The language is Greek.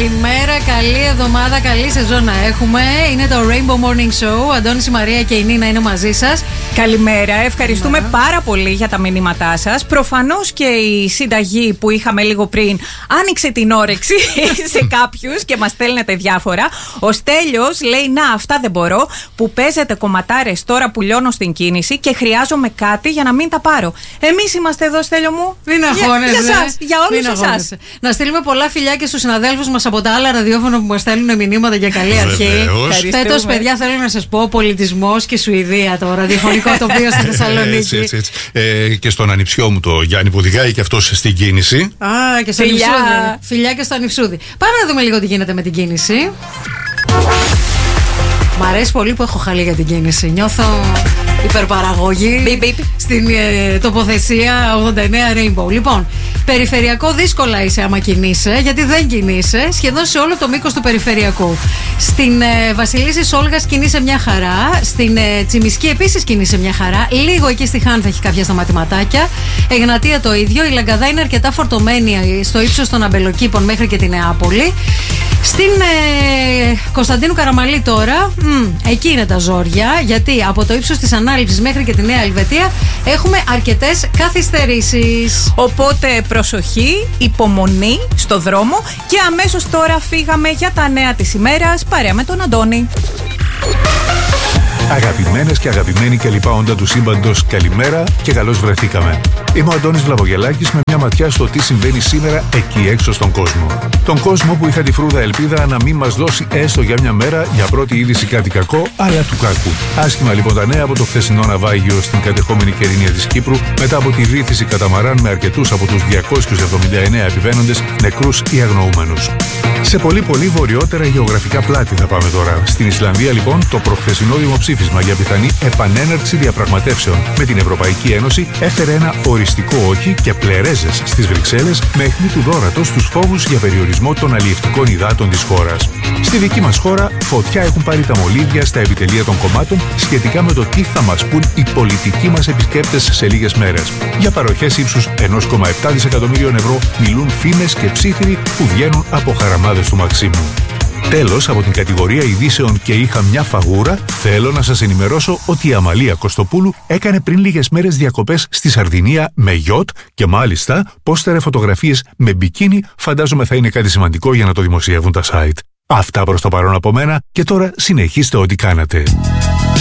Καλημέρα, καλή εβδομάδα, καλή σεζόν να έχουμε. Είναι το Rainbow Morning Show. Ο Αντώνης, η Μαρία και η Νίνα είναι μαζί σας. Καλημέρα, ευχαριστούμε πάρα πολύ για τα μηνύματά σας. Προφανώς και η συνταγή που είχαμε λίγο πριν άνοιξε την όρεξη σε κάποιους και μας στέλνετε διάφορα. Ο Στέλιος λέει: να, αυτά δεν μπορώ. Που παίζετε κομματάρες τώρα που λιώνω στην κίνηση και χρειάζομαι κάτι για να μην τα πάρω. Εμείς είμαστε εδώ, Στέλιο μου. Μην αγχώνεσαι. Για σας, για όλους εσάς. Να στείλουμε πολλά φιλιά και στους συναδέλφους μας από τα άλλα ραδιόφωνα που μας στέλνουν μηνύματα για καλή αρχή. Φέτος, παιδιά, θέλω να σας πω πολιτισμός και Σουηδία, το ραδιοφωνικό τοπίο στη Θεσσαλονίκη. Έτσι. Και στον ανιψιό μου το Γιάννη που οδηγάει και αυτός στην κίνηση. Και στο Ανιψούδη. Φιλιά και στο Ανιψούδη. Πάμε να δούμε λίγο τι γίνεται με την κίνηση. Μ' αρέσει πολύ που έχω χαλή για την κίνηση. Νιώθω υπερπαραγωγή στην τοποθεσία 89 Rainbow. Λοιπόν, περιφερειακό δύσκολα είσαι άμα κινείσαι, γιατί δεν κινείσαι σχεδόν σε όλο το μήκος του περιφερειακού. Στην Βασιλίσσης Όλγας κινείσαι μια χαρά. Στην Τσιμισκή επίσης κινείσαι μια χαρά. Λίγο εκεί στη Χάνθ έχει κάποια σταματηματάκια. Εγνατία το ίδιο. Η Λαγκαδά είναι αρκετά φορτωμένη στο ύψος των Αμπελοκήπων μέχρι και τη Νεάπολη. Στην Κωνσταντίνου Καραμαλή τώρα, εκεί είναι τα ζόρια, γιατί από το ύψος της Ανάληψης μέχρι και τη Νέα Ελβετία έχουμε αρκετές καθυστερήσεις. Οπότε προσοχή, υπομονή στο δρόμο και αμέσως τώρα φύγαμε για τα νέα της ημέρας παρέα με τον Αντώνη. Αγαπημένες και αγαπημένοι και λοιπά όντα του σύμπαντος, καλημέρα και καλώς βρεθήκαμε. Είμαι ο Αντώνης Βλαβογελάκης με μια ματιά στο τι συμβαίνει σήμερα εκεί έξω στον κόσμο. Τον κόσμο που είχα τη φρούδα ελπίδα να μην μας δώσει έστω για μια μέρα για πρώτη είδηση κάτι κακό, αλλά του κακού. Άσχημα λοιπόν τα νέα από το χθεσινό ναυάγιο στην κατεχόμενη Κερίνια της Κύπρου, μετά από τη βύθιση καταμαράν με αρκετούς από τους 279 επιβαίνοντες νεκρούς ή αγνοούμενους. Σε πολύ βορειότερα γεωγραφικά πλάτη θα πάμε τώρα. Στην Ισλανδία λοιπόν το προχθεσινό δημοψήφισμα για πιθανή επανέναρξη διαπραγματεύσεων με την Ευρωπαϊκή Ένωση έφερε ένα οριστικό όχι και πλερέζες στις Βρυξέλλες με αιχμή του δώρατος στους φόβους για περιορισμό των αλλιευτικών υδάτων της χώρας. Στη δική μας χώρα φωτιά έχουν πάρει τα μολύβια στα επιτελεία των κομμάτων σχετικά με το τι θα μας πούν οι πολιτικοί μας επισκέπτες σε λίγες μέρες. Για παροχές ύψους 1,7 δισεκατομμύριων ευρώ μιλούν φήμες και ψήθυροι που βγαίνουν από χαραμάδες του Μαξίμου. Τέλος, από την κατηγορία ειδήσεων και είχα μια φαγούρα, θέλω να σας ενημερώσω ότι η Αμαλία Κωστοπούλου έκανε πριν λίγες μέρες διακοπές στη Σαρδινία με γιότ και μάλιστα πόστερε φωτογραφίες με μπικίνι, φαντάζομαι θα είναι κάτι σημαντικό για να το δημοσιεύουν τα site. Αυτά προς το παρόν από μένα και τώρα συνεχίστε ό,τι κάνατε.